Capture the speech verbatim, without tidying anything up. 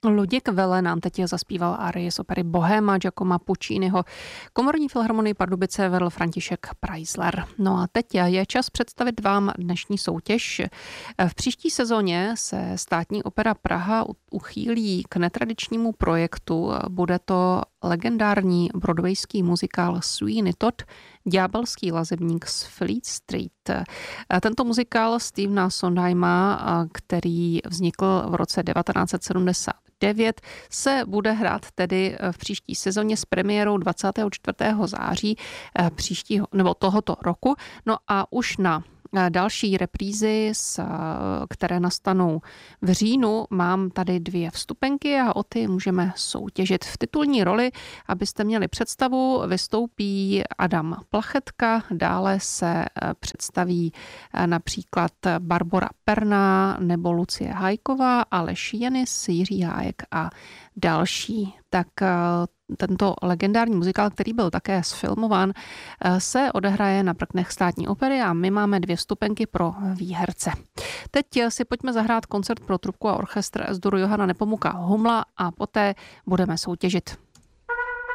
Luděk Welle nám teď zaspíval arii z opery Bohéma Giacomo Pucciniho. Komorní filharmonii Pardubice vedl František Preisler. No a teď je čas představit vám dnešní soutěž. V příští sezóně se Státní opera Praha uchýlí k netradičnímu projektu. Bude to legendární broadwayský muzikál Sweeney Todd, Ďábelský lazebník z Fleet Street. Tento muzikál Stevena Sondheima, který vznikl v roce devatenáct set sedmdesát devět, se bude hrát tedy v příští sezóně s premiérou dvacátého čtvrtého září příštího, nebo tohoto roku. No a už na další reprízy, které nastanou v říjnu, mám tady dvě vstupenky a o ty můžeme soutěžit. V titulní roli, abyste měli představu, vystoupí Adam Plachetka, dále se představí například Barbora Perná nebo Lucie Hajková, Aleš Janis, Jiří Hájek a další. Tak tento legendární muzikál, který byl také sfilmován, se odehraje na prknech Státní opery a my máme dvě vstupenky pro výherce. Teď si pojďme zahrát koncert pro trubku a orchestr z duru Johana Nepomuka Humla a poté budeme soutěžit.